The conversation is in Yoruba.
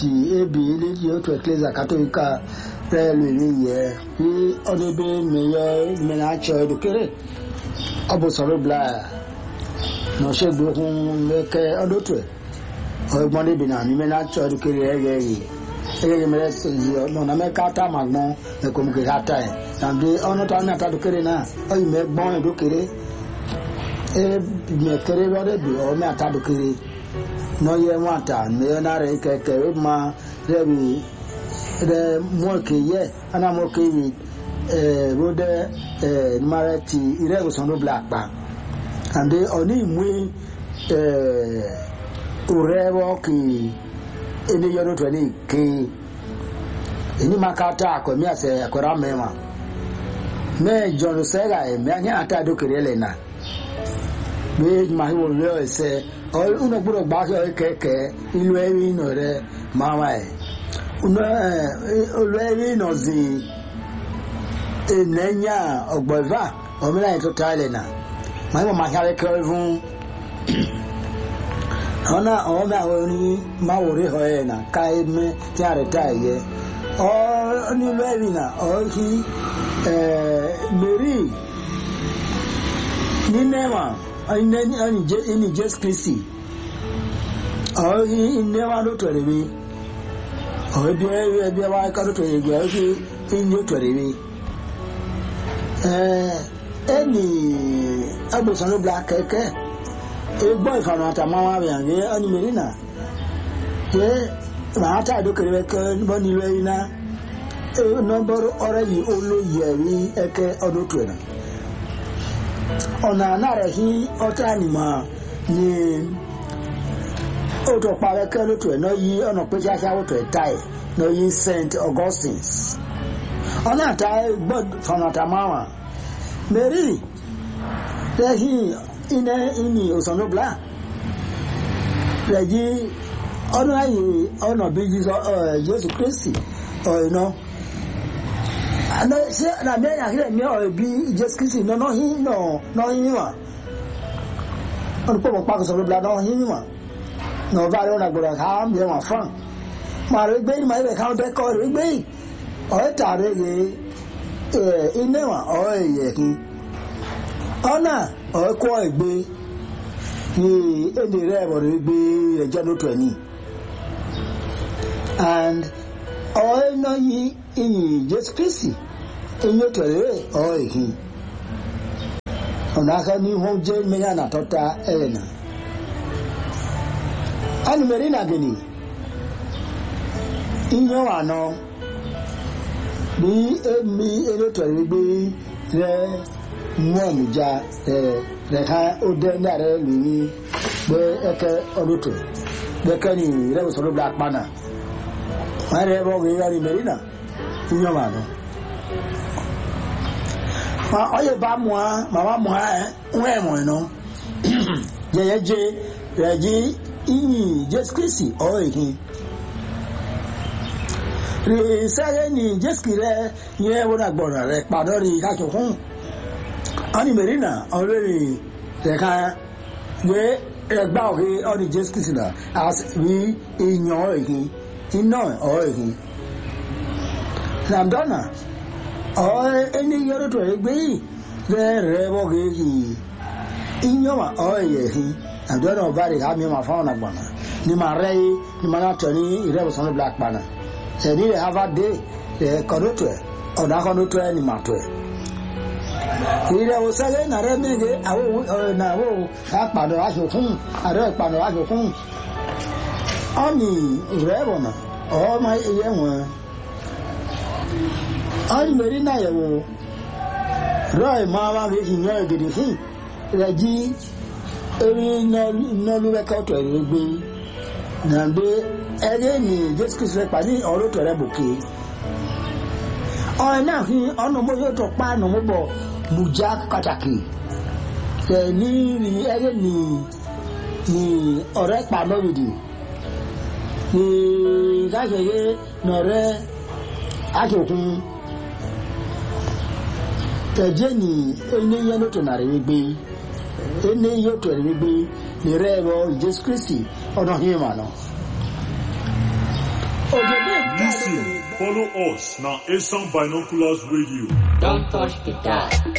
ebi le to ecclesia catholica relu ye ni onebe meyo menacho edukere abosoro bla no shegbo hun leke odotwe ogbonde bi na mi menacho edukere ege mere no na me kata magbon e ko mi kata e and ono ta na ta edukere na o me gbon edukere me kere wore bi o me ata edukere no ye wanta me na re ke ma rebi de mo ke ye ana mo ke wi rode marati ire go sono black pa and oni mu urewo ki eni yono to ni ke eni makata ko mi ase akora mema me John Sega me anya ata do kerele na me ma hi wo le se all uno buro ba ke ilu ewi no re mama e uno ewi no zi enenya ogbova omila to tale na ma hare ke evun ona o ma oni ma wore ho e na kai me ti are tai ye o ni lu ewi na o hi Mary ni nema any just Christy. Oh, he never looked at me. Oh, dear, I got to you in you to me. Any Abusan black cake. A boy from Atamama and any Marina. Yeah, Mata look at Bonnie Lena. A number already only yearly eke odotuna. Ona nara hi otanima ni oto pare kelo to no yi ono peja sha to tai no yi Saint Augustine's ona tai bod fanatamawa Mary de hi ini osono bla leji ona yi ono bi Jesus Christ oh no and say na me ya here me o bi just kissing no wa on po pa ko so bla no hi wa no va ro na gboro ka me wa fan ma re gbe ma re ka de ko re gbe o ta re ge ine wa o ye ki ona o ko egbe ni ede re bo re gbe eje no to ni and o no yi in just Christy in your toilet or he on a new home jail Mayana Tota Elena and Marina Gini in your ano me a little be the Momija the high ordinary Louis the Eke Oruto the Kenny Rose of the Black Banner. I never will Marina. Nyomano ma oye ba moa mama moa we mo no je reji ini just Christy o ehin re sare ni just kire ye wona gboro re padori ka so hun ani Marina already the ka ye egba oke oni just Christy na as we inyo ehin ino o ehin Namdana or any year to a bay, there revoke in your oil, and don't know very happy my fauna banner. Nima Ray, Nimanatoni, it was on the black banner. They did have a day, the conductor, or not conductor any matter. Here was saying, I remember, I will now have Panorajo, I read Panorajo. Only Ravona, all my young one. Ani Marina yo Roy mama we nyo gidi hin reji eri no lu we ka to egbe na de ere ni just kise pa ni oro to re buke o na hin ono mo yo to pa no mo bo buja kataki te ni ere ni ore pa no widi ni ga je no re ajokun Tajeni ene yano to na rebe ene yo to rebe ni rebo Jesus Christ ono hima no soon. Follow us now, Asian Binoculars Radio. Don't touch the dial.